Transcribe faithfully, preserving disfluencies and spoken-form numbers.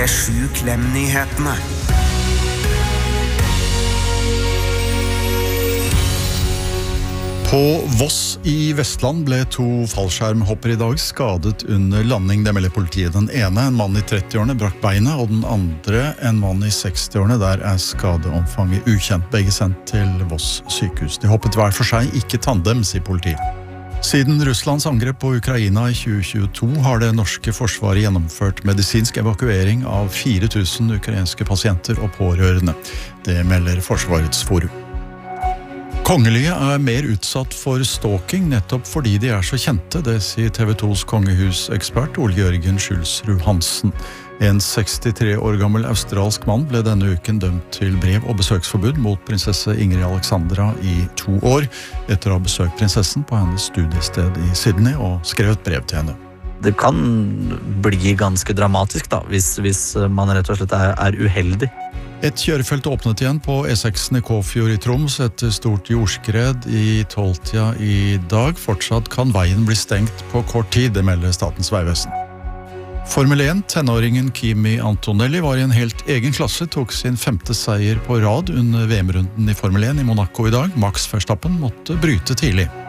P sju Klem-nyhetene. På Voss i Vestland ble to fallskjermhopper i dag skadet under landing. Det melder politiet. Den ene, en mann i trettiårene, brakk beinet, og den andre, en mann i sekstiårene. Der er skadeomfanget ukjent. Begge sendt til Voss sykehus. De hoppet hver for seg, ikke tandem, sier politiet. Siden Russlands angrep på Ukraina i tjue tjueto har det norske forsvaret gjennomført medisinsk evakuering av fire tusen ukrainske pasienter og pårørende. Det melder Forsvarets forum. Kongelige er mer utsatt for stalking nettopp fordi de er så kjente, det sier T V tos kongehusekspert Ole Jørgen Skjulsrud Hansen. En sekstitre år gammel australsk mann ble denne uken dømt til brev- og besøksforbud mot prinsesse Ingrid Alexandra i to år, etter å ha besøkt prinsessen på hennes studiested i Sydney og skrevet brev til henne. Det kan bli ganske dramatisk da, hvis, hvis man rett og slett er, er uheldig. Et kjørefelt åpnet igjen på E seks i Kåfjord i Troms etter stort jordskred i tolvtida i dag. Fortsatt kan veien bli stengt på kort tid, det melder Statens vegvesen. Formel én, tenåringen Kimi Antonelli var i en helt egen klasse, tok sin femte seier på rad under V M-runden i Formel én i Monaco i dag. Max Verstappen måtte bryte tidlig.